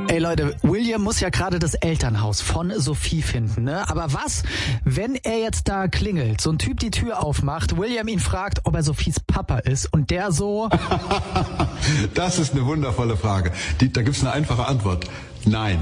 Ey Leute, William muss ja gerade das Elternhaus von Sophie finden, ne? Aber was, wenn er jetzt da klingelt, so ein Typ die Tür aufmacht, William ihn fragt, ob er Sophies Papa ist und der so... Das ist eine wundervolle Frage. Da gibt's eine einfache Antwort. Nein.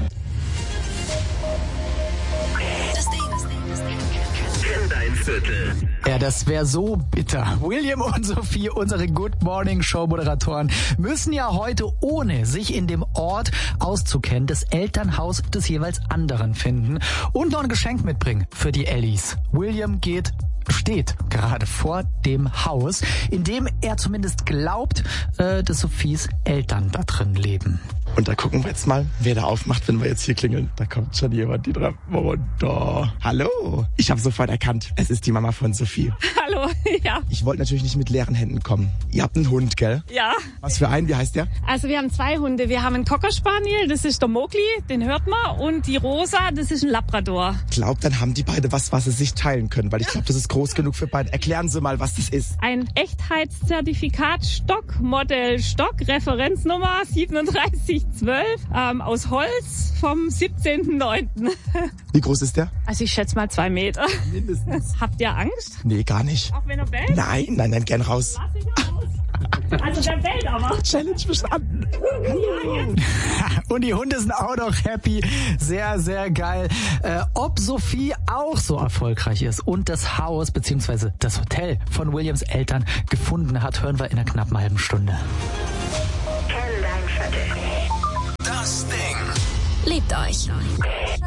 Ja, das wäre so bitter. William und Sophie, unsere Good Morning Show Moderatoren, müssen ja heute, ohne sich in dem Ort auszukennen, das Elternhaus des jeweils anderen finden und noch ein Geschenk mitbringen für die Ellies. William steht gerade vor dem Haus, in dem er zumindest glaubt, dass Sophies Eltern da drin leben. Und da gucken wir jetzt mal, wer da aufmacht, wenn wir jetzt hier klingeln. Da kommt schon jemand, die Treppe runter. Hallo, ich habe sofort erkannt, es ist die Mama von Sophie. Hallo, ja. Ich wollte natürlich nicht mit leeren Händen kommen. Ihr habt einen Hund, gell? Ja. Was für einen, wie heißt der? Also wir haben 2 Hunde. Wir haben einen Cocker Spaniel, das ist der Mowgli, den hört man. Und die Rosa, das ist ein Labrador. Glaubt, dann haben die beide was sie sich teilen können, weil ich glaube, das ist groß genug für beide. Erklären Sie mal, was das ist. Ein Echtheitszertifikat Stock, Modell Stock, Referenznummer 3712, aus Holz vom 17.09. Wie groß ist der? Also ich schätze mal 2 Meter. Mindestens. Habt ihr Angst? Nee, gar nicht. Auch wenn er bellt? Nein, gern raus. Lass ich raus. Also der bellt aber. Challenge bestanden. Und die Hunde sind auch noch happy. Sehr, sehr geil. Ob Sophie auch so erfolgreich ist und das Haus bzw. das Hotel von Williams Eltern gefunden hat, hören wir in einer knappen halben Stunde. Das Ding. Liebt euch.